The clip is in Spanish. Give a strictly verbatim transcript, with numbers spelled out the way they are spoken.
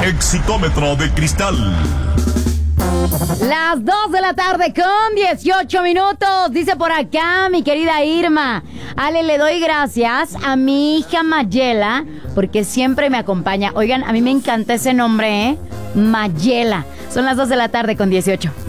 Exitómetro de cristal. Las dos de la tarde con dieciocho minutos. Dice por acá mi querida Irma: Ale, le doy gracias a mi hija Mayela porque siempre me acompaña. Oigan, a mí me encanta ese nombre, ¿eh? Mayela. Son las dos de la tarde con dieciocho.